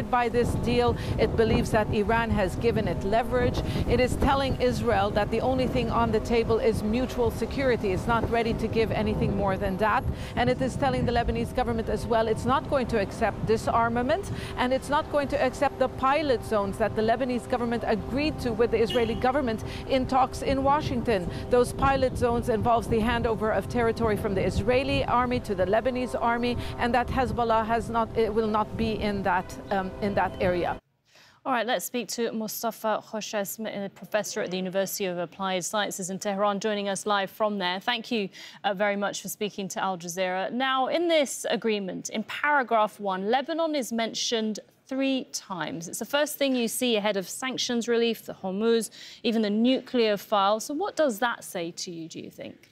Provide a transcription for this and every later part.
secured by this deal. It believes that Iran has given it leverage. It is telling Israel that the only thing on the table is mutual security. It's not ready to give anything more than that. And it is telling the Lebanese government as well it's not going to accept disarmament, and it's not going to accept the pilot zones that the Lebanese government agreed to with the Israeli government in talks in Washington. Those pilot zones involves the handover of territory from the Israeli army to the Lebanese army, and that Hezbollah will not be in that area. All right, let's speak to Mustafa Khoshem, a professor at the University of Applied Sciences in Tehran, joining us live from there. Thank you very much for speaking to Al Jazeera. Now, in this agreement, in paragraph 1, Lebanon is mentioned 3 times. It's the first thing you see ahead of sanctions relief, the Hormuz, even the nuclear file. So what does that say to you, do you think?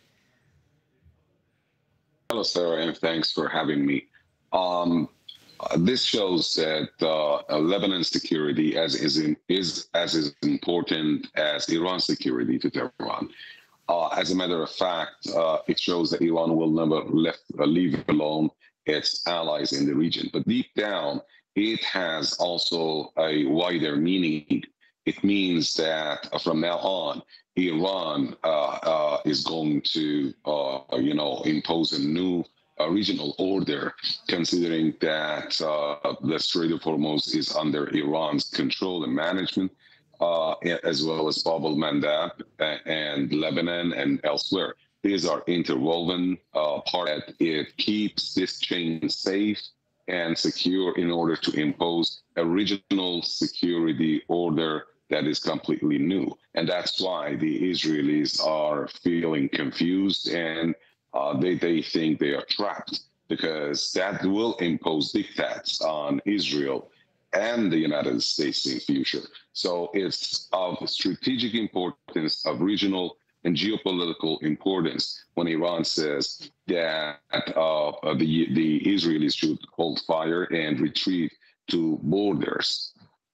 Hello, Sarah, and thanks for having me. This shows that Lebanon's security is as important as Iran's security to Tehran. As a matter of fact, it shows that Iran will never leave alone its allies in the region. But deep down, it has also a wider meaning. It means that from now on, Iran is going to, impose a new regional order, considering that the Strait of Hormuz is under Iran's control and management, as well as Bab el-Mandab and Lebanon and elsewhere. These are interwoven part that it keeps this chain safe and secure in order to impose a regional security order that is completely new. And that's why the Israelis are feeling confused, and they think they are trapped, because that will impose diktats on Israel and the United States in the future. So it's of strategic importance, of regional and geopolitical importance, when Iran says that the Israelis should hold fire and retreat to borders.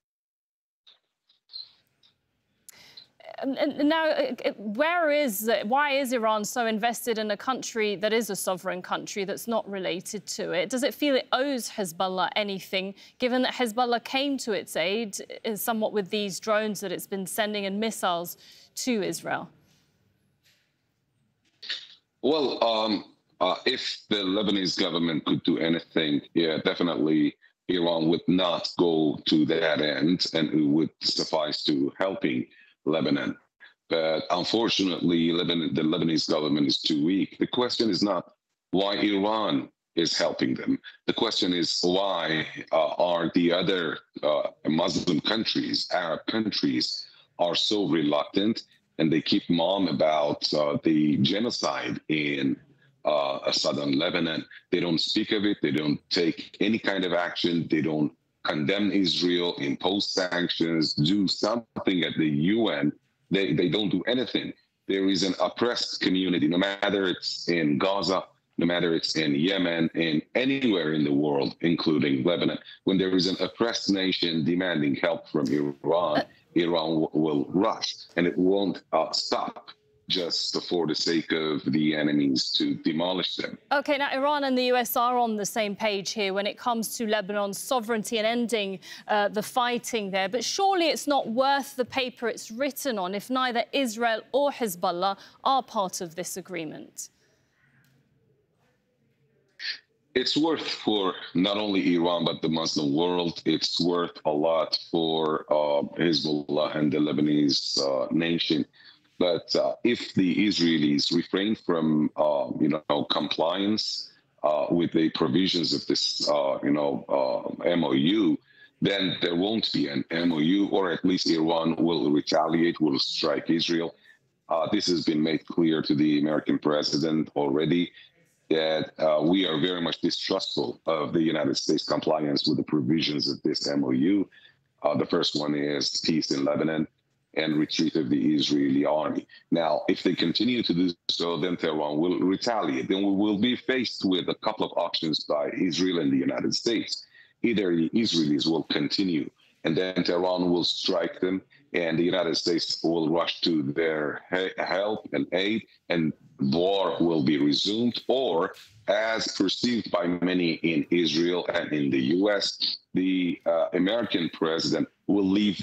And now, why is Iran so invested in a country that is a sovereign country that's not related to it? Does it feel it owes Hezbollah anything, given that Hezbollah came to its aid somewhat with these drones that it's been sending and missiles to Israel? Well, if the Lebanese government could do anything, yeah, definitely Iran would not go to that end, and it would suffice to helping Lebanon. But unfortunately, the Lebanese government is too weak. The question is not why Iran is helping them. The question is why are the other Muslim countries, Arab countries, are so reluctant, and they keep mum about the genocide in southern Lebanon. They don't speak of it. They don't take any kind of action. They don't condemn Israel, impose sanctions, do something at the UN. They don't do anything. There is an oppressed community, no matter it's in Gaza, no matter it's in Yemen, in anywhere in the world, including Lebanon. When there is an oppressed nation demanding help from Iran, Iran will rush, and it won't stop just for the sake of the enemies to demolish them. OK, now Iran and the US are on the same page here when it comes to Lebanon's sovereignty and ending the fighting there. But surely it's not worth the paper it's written on if neither Israel or Hezbollah are part of this agreement. It's worth for not only Iran, but the Muslim world. It's worth a lot for Hezbollah and the Lebanese nation. But if the Israelis refrain from, compliance with the provisions of this, MOU, then there won't be an MOU, or at least Iran will retaliate, will strike Israel. This has been made clear to the American president already, that we are very much distrustful of the United States compliance with the provisions of this MOU. The first one is peace in Lebanon and retreat of the Israeli army. Now, if they continue to do so, then Tehran will retaliate. Then we will be faced with a couple of options by Israel and the United States. Either the Israelis will continue, and then Tehran will strike them and the United States will rush to their help and aid, and war will be resumed, or as perceived by many in Israel and in the U.S., the American president will leave